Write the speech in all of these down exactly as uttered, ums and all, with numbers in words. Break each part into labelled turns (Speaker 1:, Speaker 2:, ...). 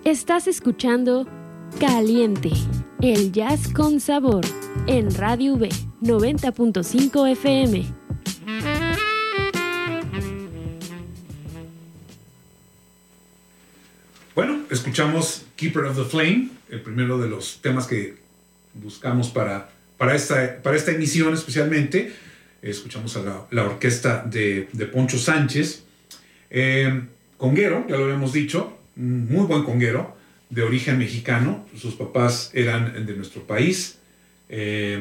Speaker 1: Estás escuchando Caliente, el jazz con sabor, en Radio V noventa punto cinco F M.
Speaker 2: Bueno, escuchamos Keeper of the Flame, el primero de los temas que buscamos para, para, esta, para esta emisión especialmente. Escuchamos a la, la orquesta de, de Poncho Sánchez. Eh, conguero, ya lo habíamos dicho, muy buen conguero, de origen mexicano. Sus papás eran de nuestro país. Eh,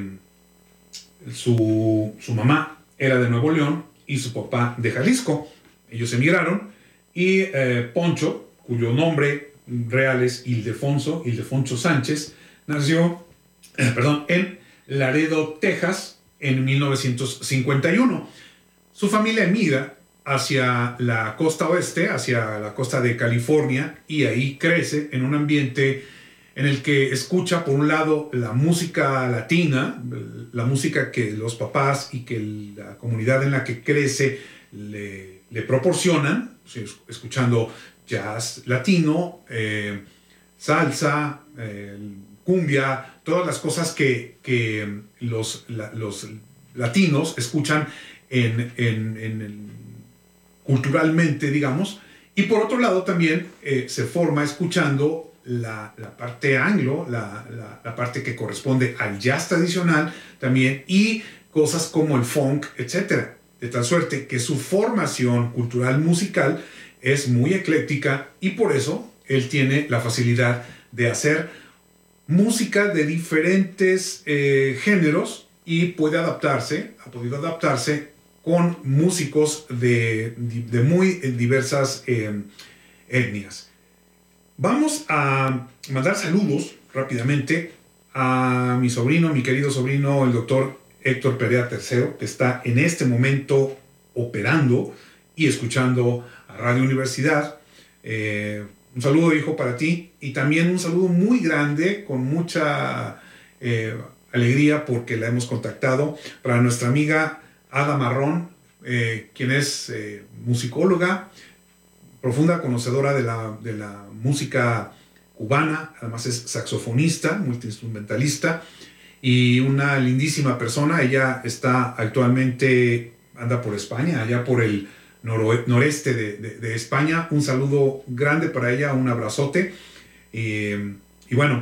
Speaker 2: su, su mamá era de Nuevo León y su papá de Jalisco. Ellos emigraron y eh, Poncho, cuyo nombre real es Ildefonso, Ildefonso Sánchez, nació eh, perdón, en Laredo, Texas, en mil novecientos cincuenta y uno. Su familia emigra hacia la costa oeste, hacia la costa de California, y ahí crece en un ambiente en el que escucha, por un lado, la música latina, la música que los papás y que la comunidad en la que crece le, le proporcionan, escuchando jazz latino, eh, salsa, eh, cumbia, todas las cosas que, que los, la, los latinos escuchan en, en, en el, culturalmente, digamos. Y por otro lado también eh, se forma escuchando la, la parte anglo, la, la, la parte que corresponde al jazz tradicional también, y cosas como el funk, etcétera. De tal suerte que su formación cultural musical es muy ecléctica, y por eso él tiene la facilidad de hacer música de diferentes eh, géneros, y puede adaptarse, ha podido adaptarse con músicos de, de muy diversas eh, etnias. Vamos a mandar saludos rápidamente a mi sobrino, mi querido sobrino, el doctor Héctor Perea tercero, que está en este momento operando y escuchando a Radio Universidad. Eh, un saludo, hijo, para ti, y también un saludo muy grande, con mucha eh, alegría, porque la hemos contactado, para nuestra amiga Ada Marrón, eh, quien es eh, musicóloga, profunda conocedora de la, de la música cubana, además es saxofonista, multiinstrumentalista, y una lindísima persona. Ella está actualmente, anda por España, allá por el noroe, noreste de, de, de España. Un saludo grande para ella, un abrazote. Eh, y bueno,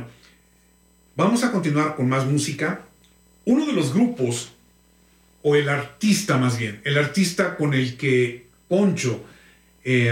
Speaker 2: vamos a continuar con más música. Uno de los grupos, o el artista más bien, el artista con el que Poncho eh,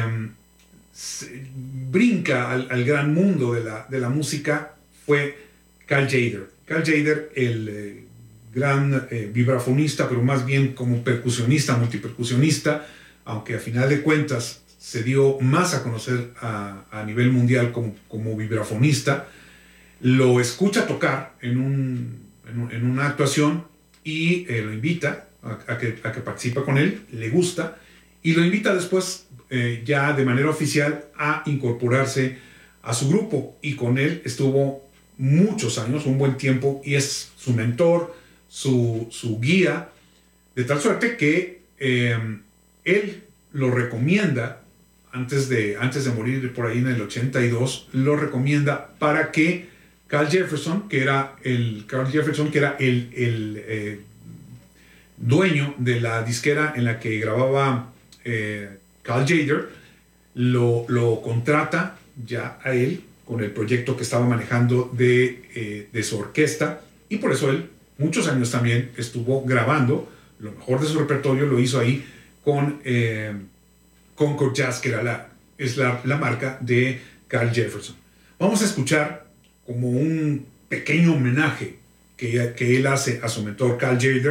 Speaker 2: brinca al, al gran mundo de la, de la música, fue Cal Tjader. Cal Tjader, el eh, gran eh, vibrafonista, pero más bien como percusionista, multipercusionista, aunque a final de cuentas se dio más a conocer a, a nivel mundial como, como vibrafonista. Lo escucha tocar en, un, en, un, en una actuación, y eh, lo invita a, a, que, a que participe con él, le gusta, y lo invita después eh, ya de manera oficial a incorporarse a su grupo, y con él estuvo muchos años, un buen tiempo, y es su mentor, su, su guía, de tal suerte que eh, él lo recomienda, antes de, antes de morir por ahí en el ochenta y dos, lo recomienda para que Carl Jefferson, que era el, Carl Jefferson, que era el, el eh, dueño de la disquera en la que grababa eh, Cal Tjader, lo, lo contrata ya a él con el proyecto que estaba manejando de, eh, de su orquesta, y por eso él muchos años también estuvo grabando lo mejor de su repertorio. Lo hizo ahí con eh, Concord Jazz, que era la, es la, la marca de Carl Jefferson. Vamos a escuchar como un pequeño homenaje que, que él hace a su mentor Cal Tjader,